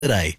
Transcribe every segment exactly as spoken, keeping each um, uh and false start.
today.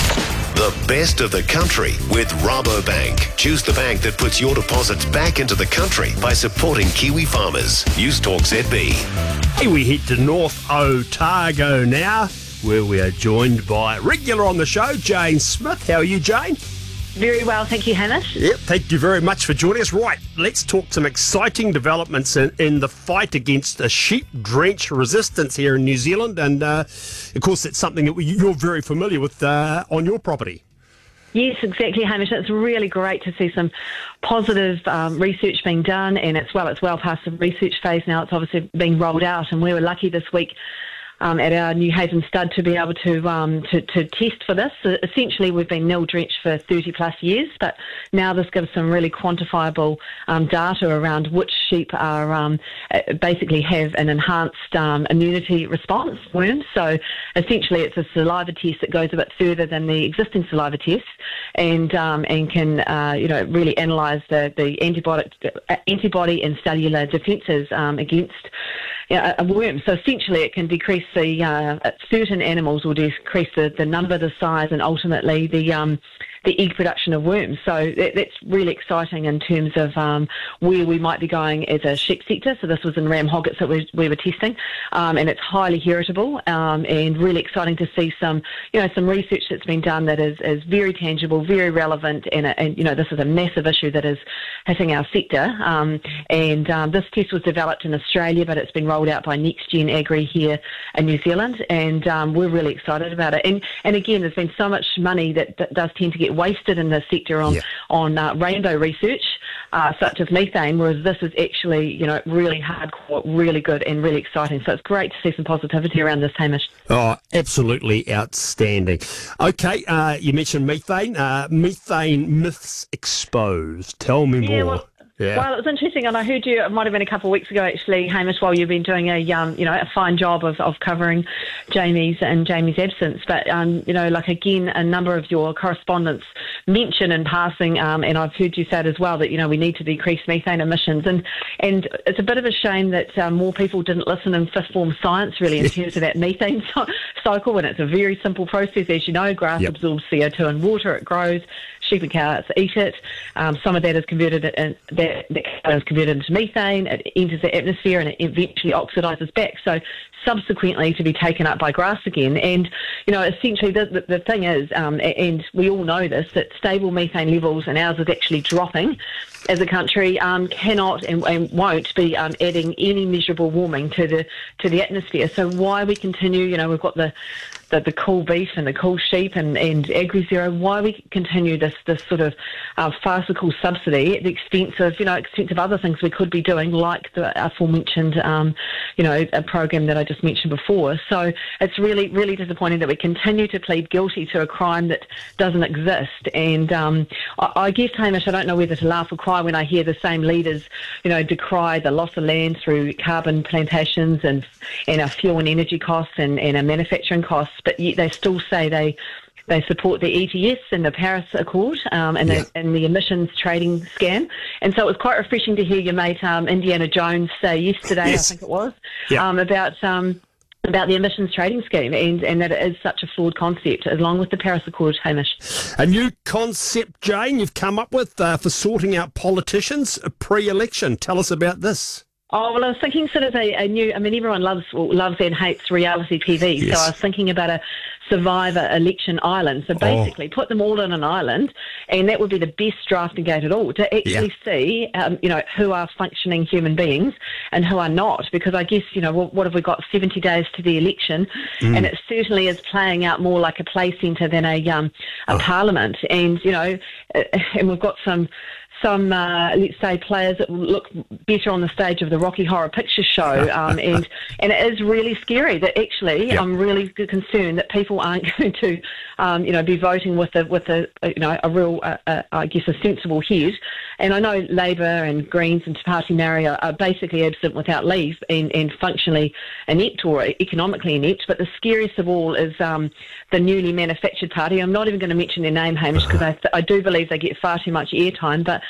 The best of the country with Rabobank. Choose the bank that puts your deposits back into the country by supporting Kiwi farmers. News Talk Z B. Hey, we head to North Otago now, where we are joined by regular on the show, Jane Smith. How are you, Jane? Very well, thank you, Hamish. Yep, thank you very much for joining us. Right, let's talk some exciting developments in, in the fight against a sheep drench resistance here in New Zealand. And, uh, of course, it's something that you're very familiar with uh, on your property. Yes, exactly, Hamish. It's really great to see some positive um, research being done, and it's well, it's well past the research phase now. It's obviously being rolled out, and we were lucky this week Um, at our New Haven stud to be able to, um, to to test for this. Uh, essentially, we've been nil drenched for thirty plus years, but now this gives some really quantifiable um, data around which sheep are um, basically have an enhanced um, immunity response worms. So essentially, it's a saliva test that goes a bit further than the existing saliva tests, and um, and can uh, you know really analyse the the antibiotic antibody and cellular defences um, against Yeah, a worm. So essentially it can decrease the, uh, certain animals will decrease the, the number, the size, and ultimately the um, the egg production of worms. So that, that's really exciting in terms of um, where we might be going as a sheep sector. So this was in Ram Hoggets that we, we were testing, um, and it's highly heritable um, and really exciting to see some, you know, some research that's been done that is, is very tangible, very relevant, and, and, you know, this is a massive issue that is hitting our sector. Um, and um, this test was developed in Australia, but it's been rolled out by NextGen Agri here in New Zealand, and um, we're really excited about it. And and again, there's been so much money that, that does tend to get wasted in the sector on yeah. on uh, rainbow research, uh, such as methane, whereas this is actually, you know, really hardcore, really good, and really exciting. So it's great to see some positivity around this, Hamish. Oh, absolutely outstanding. Okay, uh, you mentioned methane. Uh, methane myths exposed. Tell me yeah, more. Well, Yeah. Well, it was interesting, and I heard you, it might have been a couple of weeks ago actually, Hamish, while you've been doing a, um, you know, a fine job of, of covering Jamie's and Jamie's absence. But, um, you know, like again, a number of your correspondents mention in passing, um, and I've heard you say it as well, that, you know, we need to decrease methane emissions. And, and it's a bit of a shame that um, more people didn't listen in fifth form science, really, in terms of that methane cycle. And it's a very simple process, as you know. Grass yep. absorbs C O two and water, it grows. Sheep and cows eat it. Um, some of that is converted in, that, that is converted into methane. It enters the atmosphere and it eventually oxidises back. So subsequently to be taken up by grass again. And, you know, essentially the, the, the thing is, um, and we all know this, that stable methane levels, and ours is actually dropping as a country, um, cannot and, and won't be um, adding any measurable warming to the to the atmosphere. So why we continue, you know, we've got the the, the cool beef and the cool sheep and, and Agri-Zero, why we continue this this sort of uh, farcical subsidy at the expense of, you know, expense of other things we could be doing, like the aforementioned, um, you know, a program that I just mentioned before. So it's really, really disappointing that we continue to plead guilty to a crime that doesn't exist. And um, I, I guess, Hamish, I don't know whether to laugh or cry when I hear the same leaders, you know, decry the loss of land through carbon plantations and and our fuel and energy costs and, and our manufacturing costs, but yet they still say they they support the E T S and the Paris Accord um, and, yeah. the, and the emissions trading scam. And so it was quite refreshing to hear your mate um, Indiana Jones say yesterday, yes. I think it was, yeah. um, about... Um, about the emissions trading scheme and, and that it is such a flawed concept, along with the Paris Accord, Hamish. A new concept, Jane, you've come up with uh, for sorting out politicians pre-election. Tell us about this. Oh, well, I was thinking sort of a, a new, I mean, everyone loves loves and hates reality T V, yes. so I was thinking about a Survivor election island. So basically oh. put them all on an island, and that would be the best drafting gate at all, to actually yeah. see, um, you know, who are functioning human beings and who are not. Because I guess, you know, what, what have we got, seventy days to the election, mm. and it certainly is playing out more like a play centre than a, um, a oh. parliament. And, you know, and we've got some... some, uh, let's say, players that look better on the stage of the Rocky Horror Picture Show. Um, and, and it is really scary that actually yep. I'm really concerned that people aren't going to, um, you know, be voting with a, with a, you know, a real, uh, uh, I guess, a sensible head. And I know Labour and Greens and Te Pāti Māori are, are basically absent without leave and, and functionally inept or economically inept. But the scariest of all is um, the newly manufactured party. I'm not even going to mention their name, Hamish, because I, th- I do believe they get far too much airtime. But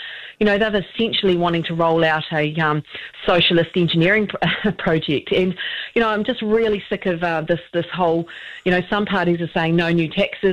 you know, they're essentially wanting to roll out a um, socialist engineering project. And, you know, I'm just really sick of uh, this this whole, you know, some parties are saying no new taxes.